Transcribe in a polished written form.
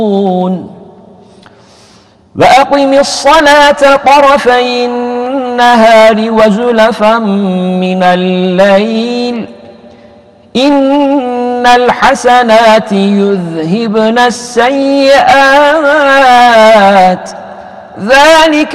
وأقم الصلاة طرفي النهار وزلفا من الليل إن الحسنات يذهبن السيئات ذلك